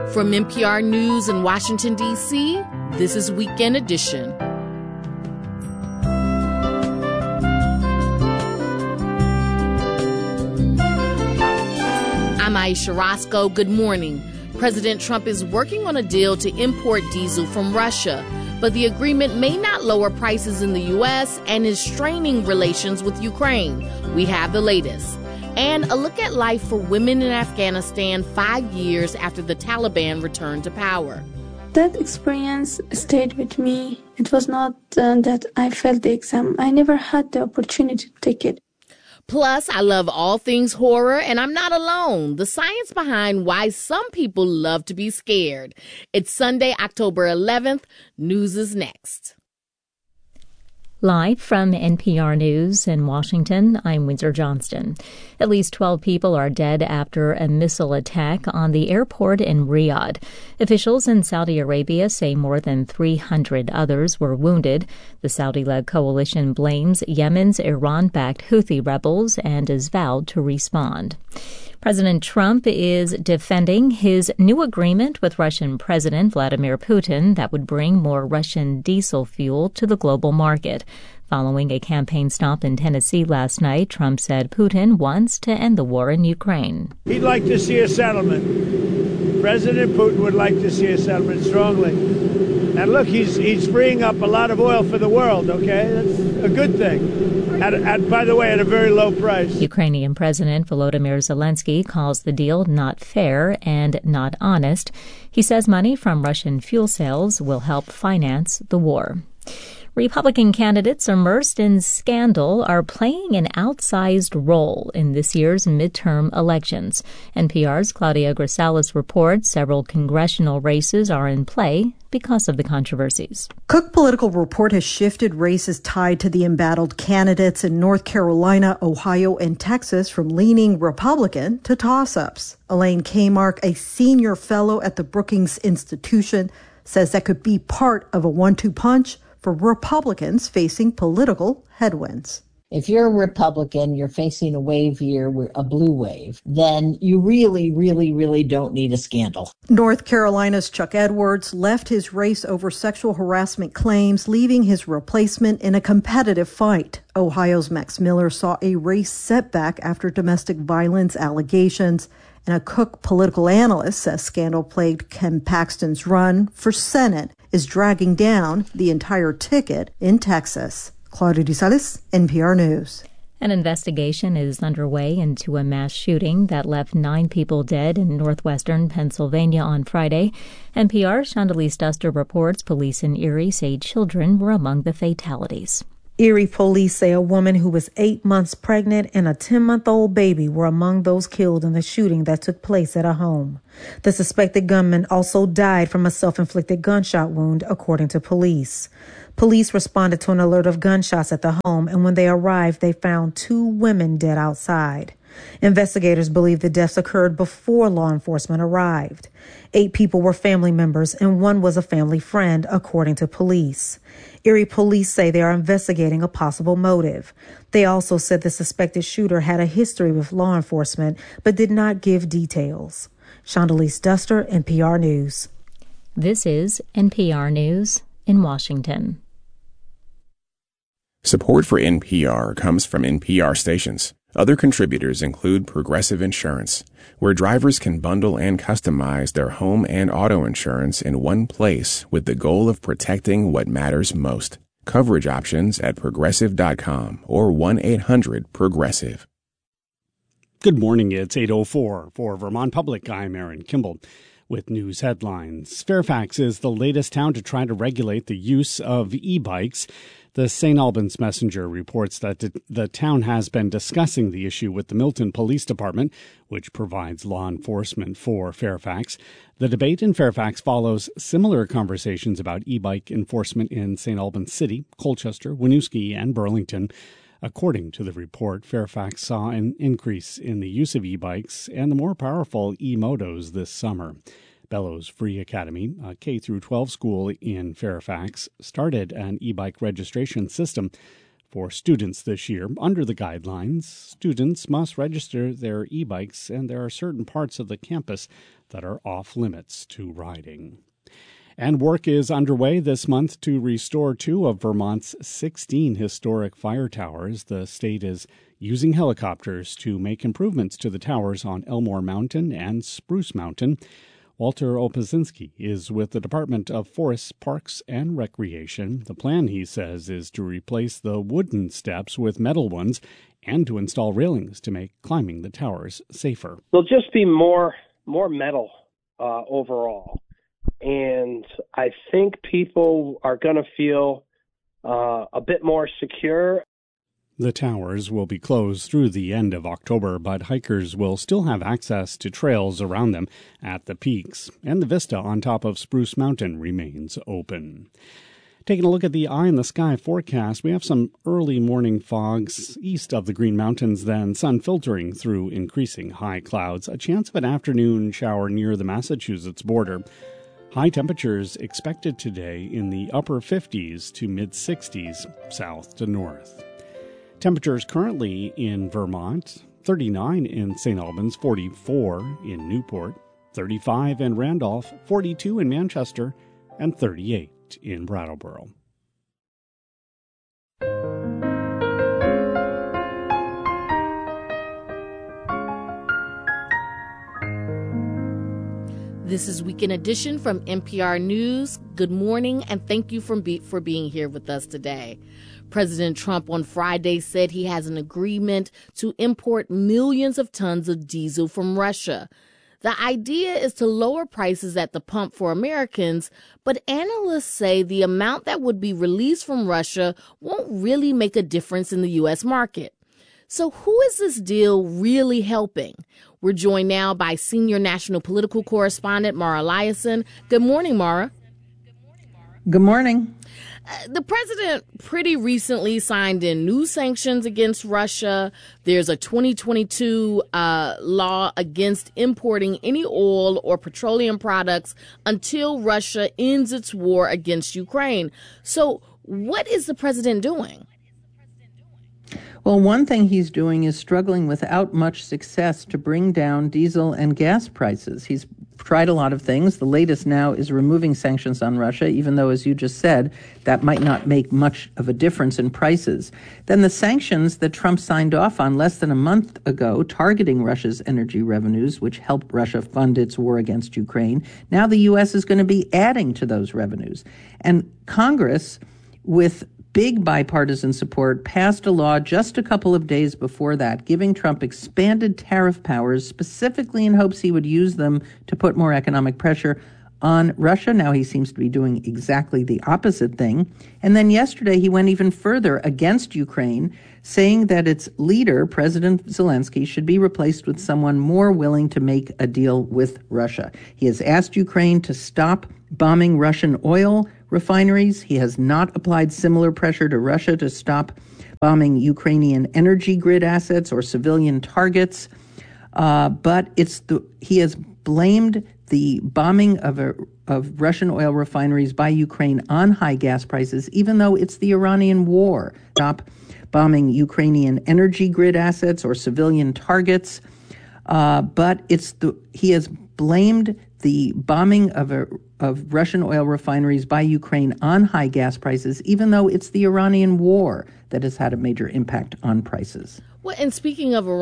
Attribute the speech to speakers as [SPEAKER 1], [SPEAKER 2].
[SPEAKER 1] From NPR News in Washington, D.C., this is Weekend Edition. I'm Aisha Roscoe. Good morning. President Trump is working on a deal to import diesel from Russia, but the agreement may not lower prices in the U.S. and is straining relations with Ukraine. We have the latest. And a look at life for women in Afghanistan 5 years after the Taliban returned to power.
[SPEAKER 2] That experience stayed with me. It was not that I failed the exam. I never had the opportunity to take it.
[SPEAKER 1] Plus, I love all things horror, and I'm not alone. The science behind why some people love to be scared. It's Sunday, October 11th. News is next.
[SPEAKER 3] Live from NPR News in Washington, I'm Windsor Johnston. At least 12 people are dead after a missile attack on the airport in Riyadh. Officials in Saudi Arabia say more than 300 others were wounded. The Saudi-led coalition blames Yemen's Iran-backed Houthi rebels and has vowed to respond. President Trump is defending his new agreement with Russian President Vladimir Putin that would bring more Russian diesel fuel to the global market. Following a campaign stop in Tennessee last night, Trump said Putin wants to end the war in Ukraine.
[SPEAKER 4] He'd like to see a settlement. President Putin would like to see a settlement strongly. And look, he's freeing up a lot of oil for the world, okay? That's a good thing. By the way, at a very low price.
[SPEAKER 3] Ukrainian President Volodymyr Zelensky calls the deal not fair and not honest. He says money from Russian fuel sales will help finance the war. Republican candidates immersed in scandal are playing an outsized role in this year's midterm elections. NPR's Claudia Grisales reports several congressional races are in play because of the controversies.
[SPEAKER 5] Cook Political Report has shifted races tied to the embattled candidates in North Carolina, Ohio, and Texas from leaning Republican to toss-ups. Elaine Kmark, a senior fellow at the Brookings Institution, says that could be part of a 1-2 punch for Republicans facing political headwinds.
[SPEAKER 6] If you're a Republican, you're facing a wave here, a blue wave, then you really don't need a scandal.
[SPEAKER 5] North Carolina's Chuck Edwards left his race over sexual harassment claims, leaving his replacement in a competitive fight. Ohio's Max Miller saw a race setback after domestic violence allegations, and a Cook political analyst says scandal-plagued Ken Paxton's run for Senate is dragging down the entire ticket in Texas. Claudia Grisales, NPR News.
[SPEAKER 3] An investigation is underway into a mass shooting that left 9 people dead in northwestern Pennsylvania on Friday. NPR's Chandalise Duster reports police in Erie say children were among the fatalities.
[SPEAKER 7] Erie police say a woman who was 8 months pregnant and a 10-month-old baby were among those killed in the shooting that took place at a home. The suspected gunman also died from a self-inflicted gunshot wound, according to police. Police responded to an alert of gunshots at the home, and when they arrived, they found 2 women dead outside. Investigators believe the deaths occurred before law enforcement arrived. 8 people were family members, and 1 was a family friend, according to police. Erie police say they are investigating a possible motive. They also said the suspected shooter had a history with law enforcement, but did not give details. Chandalise Duster, NPR News.
[SPEAKER 3] This is NPR News in Washington.
[SPEAKER 8] Support for NPR comes from NPR stations. Other contributors include Progressive Insurance, where drivers can bundle and customize their home and auto insurance in one place with the goal of protecting what matters most. Coverage options at Progressive.com or 1-800-PROGRESSIVE.
[SPEAKER 9] Good morning. It's 8:04. For Vermont Public, I'm Aaron Kimball with news headlines. Fairfax is the latest town to try to regulate the use of e-bikes. The St. Albans Messenger reports that the town has been discussing the issue with the Milton Police Department, which provides law enforcement for Fairfax. The debate in Fairfax follows similar conversations about e-bike enforcement in St. Albans City, Colchester, Winooski, and Burlington. According to the report, Fairfax saw an increase in the use of e-bikes and the more powerful e-motos this summer. Bellows Free Academy, a K-12 school in Fairfax, started an e-bike registration system For students this year, under the guidelines, students must register their e-bikes, and there are certain parts of the campus that are off limits to riding. And work is underway this month to restore 2 of Vermont's 16 historic fire towers. The state is using helicopters to make improvements to the towers on Elmore Mountain and Spruce Mountain. Walter Opazinski is with the Department of Forests, Parks, and Recreation. The plan, he says, is to replace the wooden steps with metal ones and to install railings to make climbing the towers safer.
[SPEAKER 10] There'll just be more metal overall. And I think people are going to feel a bit more secure.
[SPEAKER 9] The towers will be closed through the end of October, but hikers will still have access to trails around them at the peaks, and the vista on top of Spruce Mountain remains open. Taking a look at the eye in the sky forecast, we have some early morning fogs east of the Green Mountains, then sun filtering through increasing high clouds, a chance of an afternoon shower near the Massachusetts border. High temperatures expected today in the upper 50s to mid-60s south to north. Temperatures currently in Vermont, 39 in St. Albans, 44 in Newport, 35 in Randolph, 42 in Manchester, and 38 in Brattleboro.
[SPEAKER 1] This is Weekend Edition from NPR News. Good morning, and thank you for being here with us today. President Trump on Friday said he has an agreement to import millions of tons of diesel from Russia. The idea is to lower prices at the pump for Americans, but analysts say the amount that would be released from Russia won't really make a difference in the U.S. market. So who is this deal really helping? We're joined now by senior national political correspondent Mara Liasson. Good morning, Mara.
[SPEAKER 11] Good morning.
[SPEAKER 1] The president pretty recently signed in new sanctions against Russia. There's a 2022 law against importing any oil or petroleum products until Russia ends its war against Ukraine. So what is the president doing?
[SPEAKER 11] Well, one thing he's doing is struggling without much success to bring down diesel and gas prices. He's tried a lot of things. The latest now is removing sanctions on Russia, even though, as you just said, that might not make much of a difference in prices. Then the sanctions that Trump signed off on less than a month ago, targeting Russia's energy revenues, which helped Russia fund its war against Ukraine, now the U.S. is going to be adding to those revenues. And Congress, with big bipartisan support, passed a law just a couple of days before that, giving Trump expanded tariff powers, specifically in hopes he would use them to put more economic pressure on Russia. Now he seems to be doing exactly the opposite thing. And then yesterday he went even further against Ukraine, saying that its leader, President Zelensky, should be replaced with someone more willing to make a deal with Russia. He has asked Ukraine to stop bombing Russian oil refineries. He has not applied similar pressure to Russia to stop bombing Ukrainian energy grid assets or civilian targets. But he has blamed the bombing of Russian oil refineries by Ukraine on high gas prices, even though it's the Iranian war. Stop bombing Ukrainian energy grid assets or civilian targets. But he has blamed the bombing of Russian oil refineries by Ukraine on high gas prices, even though it's the Iranian war that has had a major impact on prices.
[SPEAKER 1] Well, and speaking of Iran,